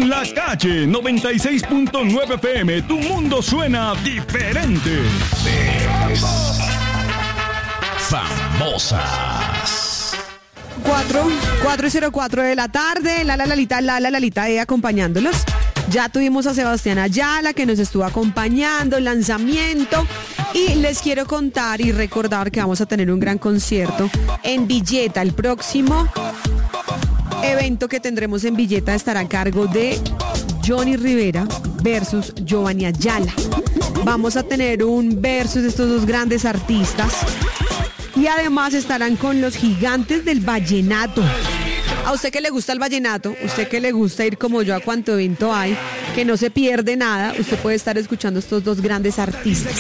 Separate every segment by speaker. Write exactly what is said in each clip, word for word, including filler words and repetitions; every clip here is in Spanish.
Speaker 1: La Calle noventa y seis punto nueve F M, tu mundo suena diferente.
Speaker 2: Famosas.
Speaker 3: cuatro, cuatro y cero cuatro de la tarde, la la Lalita, la la Lalita eh, acompañándolos. Ya tuvimos a Sebastián Ayala que nos estuvo acompañando, el lanzamiento. Y les quiero contar y recordar que vamos a tener un gran concierto en Villeta. El próximo evento que tendremos en Villeta estará a cargo de Johnny Rivera versus Giovanni Ayala. Vamos a tener un versus de estos dos grandes artistas. Y además estarán con los gigantes del vallenato. A usted que le gusta el vallenato, usted que le gusta ir como yo a cuanto evento hay, que no se pierde nada, usted puede estar escuchando estos dos grandes artistas.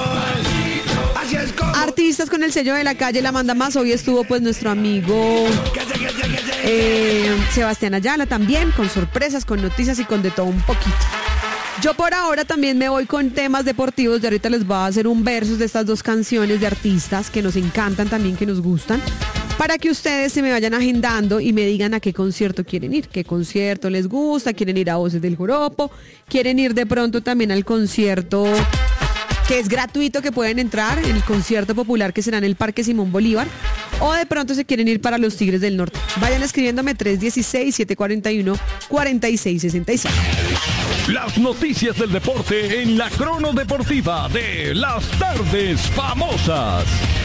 Speaker 3: Artistas con el sello de La Calle, la manda más. Hoy estuvo pues nuestro amigo eh, Sebastián Ayala también, con sorpresas, con noticias y con de todo un poquito. Yo por ahora también me voy con temas deportivos y ahorita les voy a hacer un versus de estas dos canciones de artistas que nos encantan también, que nos gustan, para que ustedes se me vayan agendando y me digan a qué concierto quieren ir, qué concierto les gusta, quieren ir a Voces del Joropo, quieren ir de pronto también al concierto que es gratuito, que pueden entrar, el concierto popular que será en el Parque Simón Bolívar, o de pronto se quieren ir para los Tigres del Norte. Vayan escribiéndome tres uno seis, siete cuatro uno, cuatro seis seis cinco.
Speaker 1: Las noticias del deporte en la crono deportiva de Las Tardes Famosas.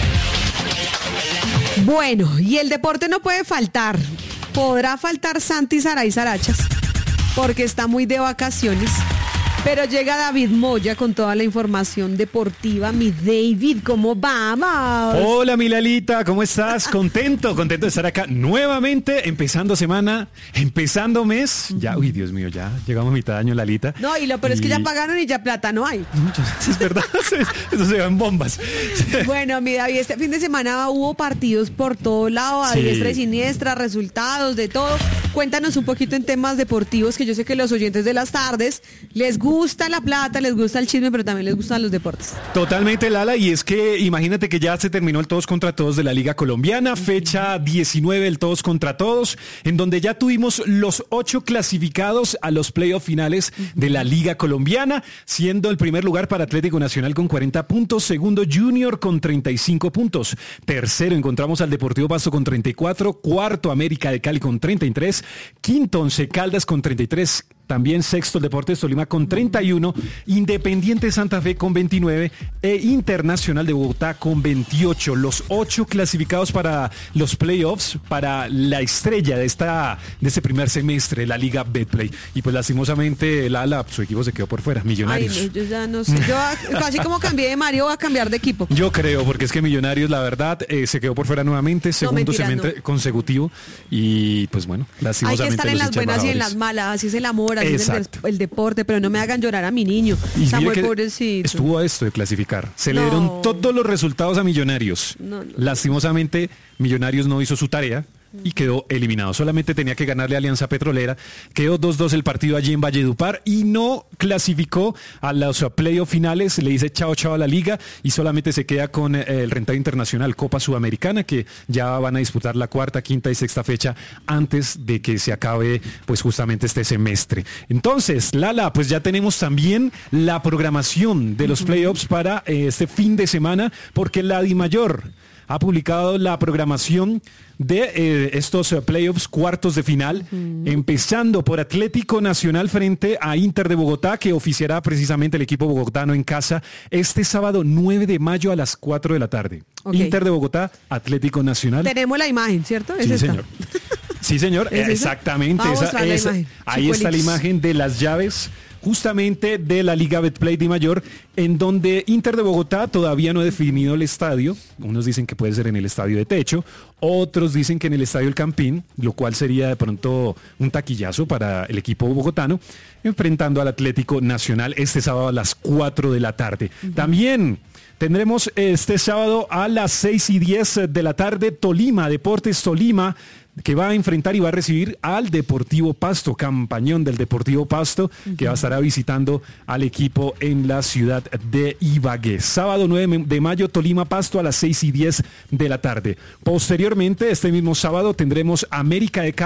Speaker 3: Bueno, y el deporte no puede faltar. Podrá faltar Santi Saray Sarachas, porque está muy de vacaciones. Pero llega David Moya con toda la información deportiva. Mi David, ¿cómo vamos?
Speaker 4: Hola, mi Lalita, ¿cómo estás? Contento, contento de estar acá nuevamente, empezando semana, empezando mes. Ya, uy, Dios mío, ya llegamos a mitad de año, Lalita.
Speaker 3: No, y lo peor y... es que ya pagaron y ya plata no hay.
Speaker 4: Es verdad, eso se va en bombas.
Speaker 3: Bueno, mi David, este fin de semana hubo partidos por todo lado, a sí. diestra y siniestra, resultados, de todo. Cuéntanos un poquito en temas deportivos, que yo sé que los oyentes de Las Tardes les gusta la plata, les gusta el chisme, pero también les gustan los deportes.
Speaker 4: Totalmente, Lala, y es que imagínate que ya se terminó el todos contra todos de la Liga Colombiana, fecha diecinueve del todos contra todos, en donde ya tuvimos los ocho clasificados a los playoffs finales de la Liga Colombiana, siendo el primer lugar para Atlético Nacional con cuarenta puntos, segundo Junior con treinta y cinco puntos, tercero encontramos al Deportivo Pasto con treinta y cuatro, cuarto América de Cali con treinta y tres, quinto Once Caldas con treinta y tres, también sexto el Deportes Tolima con treinta y uno, Independiente Santa Fe con veintinueve e Internacional de Bogotá con veintiocho. Los ocho clasificados para los playoffs, para la estrella de esta de este primer semestre, la Liga Betplay. Y pues lastimosamente Lala, su equipo se quedó por fuera, Millonarios.
Speaker 3: Ay, no, yo ya no sé. Yo casi como cambié de Mario, voy a cambiar de equipo.
Speaker 4: Yo creo, porque es que Millonarios, la verdad, eh, se quedó por fuera nuevamente, segundo no, mentira, semestre no. consecutivo. Y pues bueno, lastimosamente.
Speaker 3: Hay que estar en las buenas y en las malas, así es el amor. Así es el, el deporte, pero no me hagan llorar a mi niño.
Speaker 4: Y Samuel, pobrecito. Estuvo a esto de clasificar. Se no. le dieron todos los resultados a Millonarios. No, no, Lastimosamente, Millonarios no hizo su tarea y quedó eliminado. Solamente tenía que ganarle a Alianza Petrolera. Quedó dos dos el partido allí en Valledupar y no clasificó a los playoffs finales. Le dice chao chao a la liga y solamente se queda con el Rentado Internacional Copa Sudamericana, que ya van a disputar la cuarta, quinta y sexta fecha antes de que se acabe pues justamente este semestre. Entonces, Lala, pues ya tenemos también la programación de los playoffs para eh, este fin de semana, porque la DIMAYOR ha publicado la programación de eh, estos uh, playoffs cuartos de final, uh-huh. empezando por Atlético Nacional frente a Inter de Bogotá, que oficiará precisamente el equipo bogotano en casa este sábado nueve de mayo a las cuatro de la tarde. Okay. Inter de Bogotá, Atlético Nacional.
Speaker 3: Tenemos la imagen, ¿cierto? ¿Es
Speaker 4: sí,
Speaker 3: esta?
Speaker 4: señor. Sí, señor,
Speaker 3: ¿Es
Speaker 4: exactamente.
Speaker 3: Esa?
Speaker 4: Esa, esa, ahí Chicuelitos. Está la imagen de las llaves justamente de la Liga Betplay DIMAYOR, en donde Inter de Bogotá todavía no ha definido el estadio. Unos dicen que puede ser en el estadio de techo, otros dicen que en el estadio El Campín, lo cual sería de pronto un taquillazo para el equipo bogotano, enfrentando al Atlético Nacional este sábado a las cuatro de la tarde. Uh-huh. También tendremos este sábado a las seis y diez de la tarde Tolima, Deportes Tolima, que va a enfrentar y va a recibir al Deportivo Pasto, campañón del Deportivo Pasto, uh-huh. que va a estar visitando al equipo en la ciudad de Ibagué. Sábado nueve de mayo, Tolima Pasto a las seis y diez de la tarde. Posteriormente, este mismo sábado, tendremos América de Cali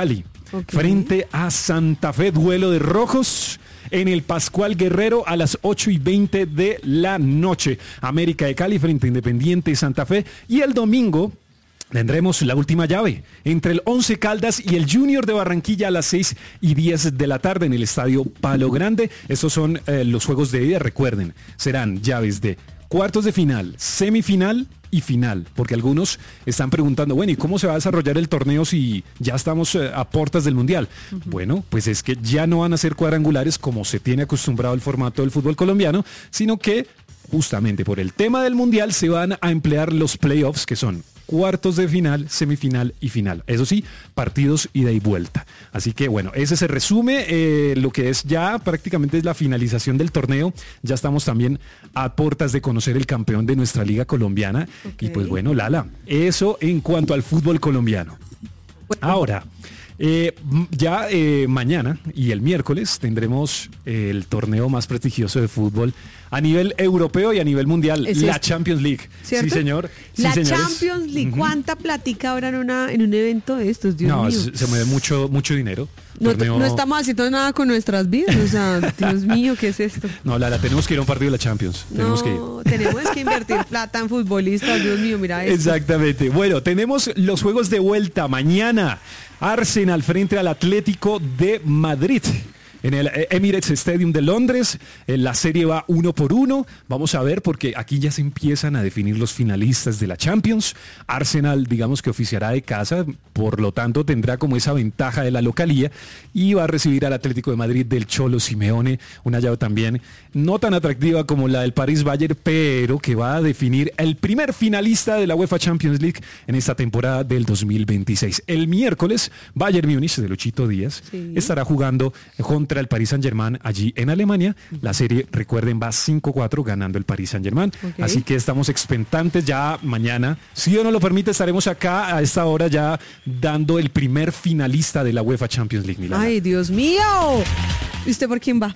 Speaker 3: Okay.
Speaker 4: frente a Santa Fe, duelo de rojos en el Pascual Guerrero a las ocho y veinte de la noche. América de Cali frente a Independiente Santa Fe. Y el domingo tendremos la última llave entre el Once Caldas y el Junior de Barranquilla a las seis y diez de la tarde en el Estadio Palo Grande. Estos son eh, los juegos de ida. Recuerden, serán llaves de cuartos de final, semifinal y final, porque algunos están preguntando, bueno, ¿y cómo se va a desarrollar el torneo si ya estamos eh, a puertas del Mundial? Uh-huh. Bueno, pues es que ya no van a ser cuadrangulares como se tiene acostumbrado el formato del fútbol colombiano, sino que justamente por el tema del Mundial se van a emplear los playoffs, que son cuartos de final, semifinal y final. Eso sí, partidos ida y vuelta. Así que bueno, ese se resume eh, lo que es ya prácticamente es la finalización del torneo. Ya estamos también a puertas de conocer el campeón de nuestra liga colombiana. Okay. Y pues bueno, Lala, eso en cuanto al fútbol colombiano. Ahora, eh, ya eh, mañana y el miércoles tendremos eh, el torneo más prestigioso de fútbol a nivel europeo y a nivel mundial, la este? Champions League.
Speaker 3: ¿Cierto?
Speaker 4: Sí, señor. Sí,
Speaker 3: la
Speaker 4: señores.
Speaker 3: Champions League, ¿cuánta platica ahora en, una, en un evento de estos? Dios
Speaker 4: no,
Speaker 3: mío.
Speaker 4: Se, se mueve mucho, mucho dinero.
Speaker 3: No,
Speaker 4: Torneo...
Speaker 3: no estamos haciendo nada con nuestras vidas, o sea, Dios mío, ¿qué es esto?
Speaker 4: No, Lara, tenemos que ir a un partido de la Champions. Tenemos
Speaker 3: no,
Speaker 4: que ir.
Speaker 3: tenemos que invertir plata en futbolistas, Dios mío, mira esto.
Speaker 4: Exactamente. Bueno, tenemos los juegos de vuelta mañana. Arsenal frente al Atlético de Madrid. En el Emirates Stadium de Londres, la serie va uno por uno. Vamos a ver, porque aquí ya se empiezan a definir los finalistas de la Champions. Arsenal, digamos que oficiará de casa, por lo tanto tendrá como esa ventaja de la localía y va a recibir al Atlético de Madrid del Cholo Simeone, una llave también no tan atractiva como la del París-Bayern, pero que va a definir el primer finalista de la UEFA Champions League en esta temporada del dos mil veintiséis. El miércoles, Bayern Múnich de Luchito Díaz sí. estará jugando contra el Paris Saint-Germain allí en Alemania. La serie, recuerden, va cinco cuatro ganando el Paris Saint-Germain. Okay. Así que estamos expectantes ya mañana. Si Dios nos lo permite, estaremos acá a esta hora ya dando el primer finalista de la UEFA Champions League. Milana.
Speaker 3: ¡Ay, Dios mío! ¿Y usted por quién va?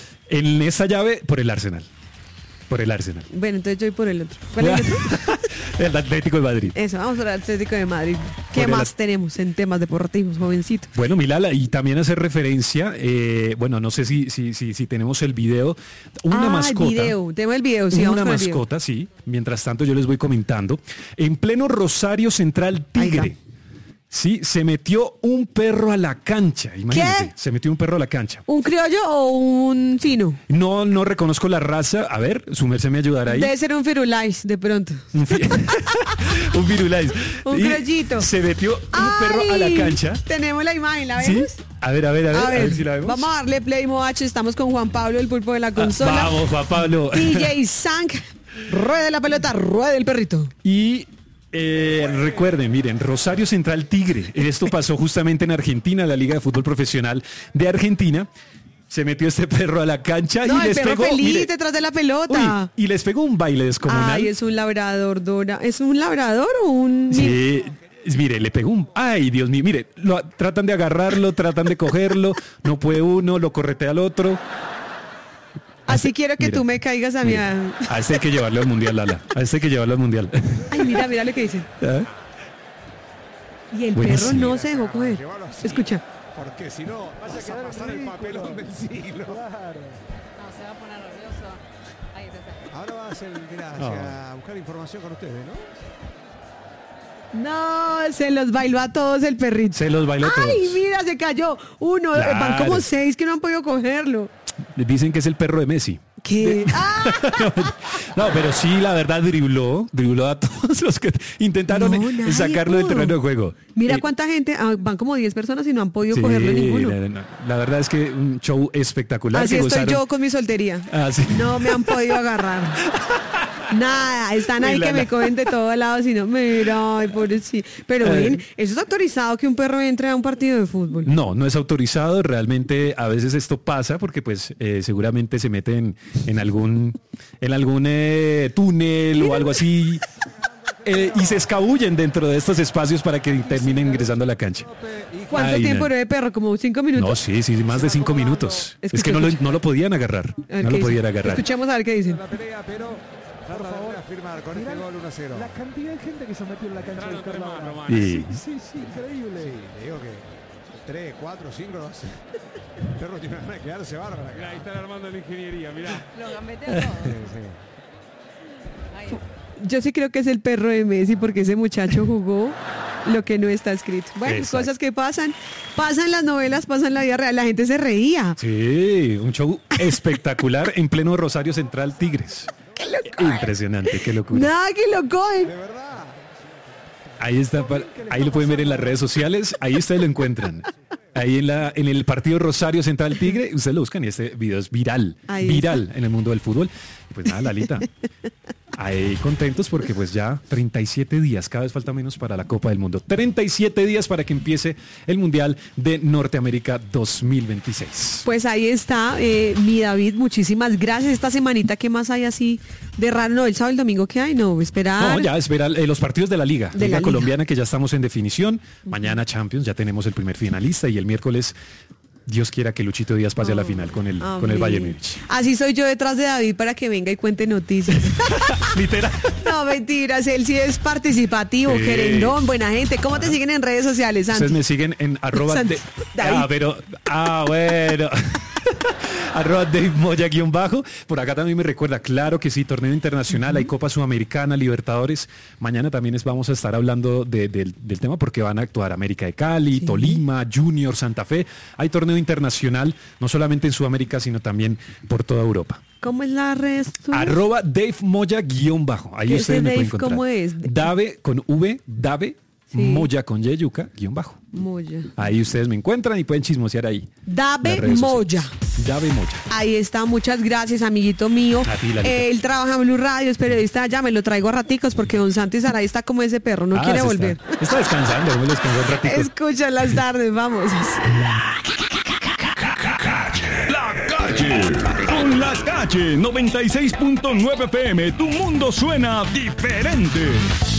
Speaker 4: En esa llave, por el Arsenal. Por el Arsenal.
Speaker 3: Bueno, entonces yo voy por el otro. ¿Cuál es el otro?
Speaker 4: El Atlético de Madrid.
Speaker 3: Eso, vamos por el Atlético de Madrid. ¿Qué por más el... tenemos en temas deportivos, jovencito?
Speaker 4: Bueno, Milala, y también hacer referencia, eh, bueno, no sé si, si, si, si tenemos el video, una
Speaker 3: ah,
Speaker 4: mascota.
Speaker 3: el video, tenemos el video, sí,
Speaker 4: Una mascota, sí. Mientras tanto yo les voy comentando. En pleno Rosario Central Tigre. Sí, se metió un perro a la cancha, imagínate. ¿Qué? Se metió un perro a la cancha.
Speaker 3: ¿Un criollo o un fino?
Speaker 4: No, no reconozco la raza. A ver, su merced me ayudará ahí.
Speaker 3: Debe ser un firulais, de pronto.
Speaker 4: Un, fi un firulais.
Speaker 3: Un
Speaker 4: y
Speaker 3: criollito.
Speaker 4: Se metió un
Speaker 3: Ay,
Speaker 4: perro a la cancha.
Speaker 3: Tenemos la imagen, ¿la vemos?
Speaker 4: ¿Sí? A ver, a ver, a ver, a ver, a ver si la vemos.
Speaker 3: Vamos a darle play, Moach. Estamos con Juan Pablo, el pulpo de la consola.
Speaker 4: Ah, vamos, Juan Pablo.
Speaker 3: D J Sank. Ruede la pelota, ruede el perrito.
Speaker 4: Y... Eh, recuerden, miren, Rosario Central Tigre, esto pasó justamente en Argentina, la Liga de Fútbol Profesional de Argentina. Se metió este perro a la cancha
Speaker 3: no,
Speaker 4: y les
Speaker 3: perro
Speaker 4: pegó
Speaker 3: feliz
Speaker 4: mire,
Speaker 3: detrás de la pelota.
Speaker 4: Uy, y les pegó un baile descomunal.
Speaker 3: Ay, es un labrador, Dora. ¿Es un labrador o un...?
Speaker 4: Sí, mire, le pegó un... Ay, Dios mío, mire, lo, tratan de agarrarlo, tratan de cogerlo, no puede uno, lo corretea al otro.
Speaker 3: Así quiero que
Speaker 4: mira,
Speaker 3: tú me caigas a
Speaker 4: mira,
Speaker 3: mi...
Speaker 4: A este hay que llevarlo al mundial, Lala. A este hay que llevarlo al mundial.
Speaker 3: Ay, mira, mira lo que dice. ¿Ah? Y el Buenísimo. Perro no se dejó coger. Escucha.
Speaker 2: Porque si no, vas a quedar pasar el papelón del siglo. Claro.
Speaker 5: No, se va a poner nervioso. Ahí está.
Speaker 2: Ahora va a hacer, mirá, oh. a buscar información con ustedes, ¿no?
Speaker 3: No, se los bailó a todos el perrito.
Speaker 4: Se los bailó a todos.
Speaker 3: Ay, mira, se cayó. Uno, claro. Van como seis que no han podido cogerlo.
Speaker 4: Dicen que es el perro de Messi.
Speaker 3: ¿Qué?
Speaker 4: ¡Ah! No, pero sí, la verdad, dribló, dribló a todos los que intentaron no, sacarlo pudo. del terreno de juego.
Speaker 3: Mira eh, cuánta gente, ah, van como diez personas y no han podido sí, cogerlo ninguno.
Speaker 4: La, la verdad es que un show espectacular.
Speaker 3: Así
Speaker 4: que
Speaker 3: estoy
Speaker 4: gozaron...
Speaker 3: yo con mi soltería.
Speaker 4: Ah, ¿sí?
Speaker 3: No me han podido agarrar. Nada, están ahí Uy, que la, me cogen de todos lados y no, mira, ay, pobrecito. Pero bien, eh, ¿eso es autorizado que un perro entre a un partido de fútbol?
Speaker 4: No, no es autorizado. Realmente a veces esto pasa porque pues eh, seguramente se meten en algún, en algún eh, túnel o algo así. Eh, y se escabullen dentro de estos espacios para que terminen ingresando a la cancha.
Speaker 3: ¿Cuánto Ay, tiempo no. de perro? ¿Como cinco minutos?
Speaker 4: No, sí, sí, más de cinco minutos. Escucha, es que no lo, no lo podían agarrar. Okay, no lo podían agarrar.
Speaker 3: Escuchemos a ver qué dicen.
Speaker 2: Por favor, a firmar con este gol uno a cero.
Speaker 6: La cantidad de gente que se metió en la cancha del Carnaval.
Speaker 4: Sí,
Speaker 6: sí, sí, sí, increíble.
Speaker 2: Sí, digo que tres, cuatro, cinco, no sé. El perro tiene una gana de quedarse bárbara.
Speaker 6: Mirá, ahí están armando la ingeniería, mirá.
Speaker 5: Lo gambetea todo.
Speaker 2: Sí, sí.
Speaker 5: Ahí.
Speaker 3: Yo sí creo que es el perro de Messi porque ese muchacho jugó lo que no está escrito. Bueno,
Speaker 4: Exacto.
Speaker 3: cosas que pasan. Pasan las novelas, pasan la vida real. La gente se reía.
Speaker 4: Sí, un show espectacular en pleno Rosario Central Tigres.
Speaker 3: ¡Qué locura!
Speaker 4: Impresionante, qué locura.
Speaker 3: Nada que lo cogen.
Speaker 2: De verdad.
Speaker 4: Ahí está, pa- ahí lo pueden ver en las redes sociales, ahí ustedes lo encuentran. Ahí en la en el partido Rosario Central Tigre, ustedes lo buscan y este video es viral,
Speaker 3: Ahí
Speaker 4: viral
Speaker 3: está.
Speaker 4: en el mundo del fútbol. Y pues nada, Lalita, ahí contentos porque pues ya treinta y siete días, cada vez falta menos para la Copa del Mundo. treinta y siete días para que empiece el Mundial de Norteamérica dos mil veintiséis.
Speaker 3: Pues ahí está, eh, mi David, muchísimas gracias. Esta semanita, ¿qué más hay así de raro? No, el sábado y el domingo, ¿qué hay? No, esperar.
Speaker 4: No, ya espera eh, los partidos de la Liga,
Speaker 3: De
Speaker 4: Liga
Speaker 3: la Liga.
Speaker 4: Colombiana, que ya estamos en definición. Mañana Champions, ya tenemos el primer finalista y el miércoles, Dios quiera que Luchito Díaz pase a la final con el, con el
Speaker 3: Amén.
Speaker 4: Bayern Múnich.
Speaker 3: Así soy yo detrás de David para que venga y cuente noticias.
Speaker 4: Literal.
Speaker 3: No, mentiras, él sí es participativo,
Speaker 4: Sí.
Speaker 3: querendón, buena gente. ¿Cómo te siguen en redes sociales, Santi?
Speaker 4: Ustedes me siguen en arroba
Speaker 3: Santi,
Speaker 4: de-
Speaker 3: David.
Speaker 4: Ah, pero, ah, bueno. arroba Dave Moya guión bajo. Por acá también me recuerda, claro que sí, torneo internacional, hay Copa Sudamericana, Libertadores. Mañana también les vamos a estar hablando de- del- del tema porque van a actuar América de Cali,
Speaker 3: Sí.
Speaker 4: Tolima, Junior, Santa Fe. Hay torneo internacional, no solamente en Sudamérica, sino también por toda Europa.
Speaker 3: ¿Cómo es la red? tú?
Speaker 4: Arroba Dave Moya guión bajo. Ahí
Speaker 3: ¿Qué
Speaker 4: ustedes
Speaker 3: ese
Speaker 4: me pueden
Speaker 3: Dave
Speaker 4: encontrar.
Speaker 3: cómo es?
Speaker 4: Dave con V, Dave,
Speaker 3: Sí.
Speaker 4: Moya con Y, yuca, guión bajo.
Speaker 3: Moya.
Speaker 4: Ahí ustedes me encuentran y pueden chismosear ahí. Las
Speaker 3: Dave
Speaker 4: redes
Speaker 3: Moya.
Speaker 4: sociales. Dave Moya.
Speaker 3: Ahí está, muchas gracias, amiguito mío.
Speaker 4: A ti, Lalita.
Speaker 3: Él trabaja en Blue Radio, es periodista, ya me lo traigo a raticos porque don Santi Saray está como ese perro, no
Speaker 4: Ah,
Speaker 3: quiere
Speaker 4: se
Speaker 3: volver.
Speaker 4: Está, está descansando, me lo descansó un ratico.
Speaker 3: Escucha las tardes, vamos.
Speaker 1: La calle. Con la calle noventa y seis punto nueve P M, tu mundo suena diferente.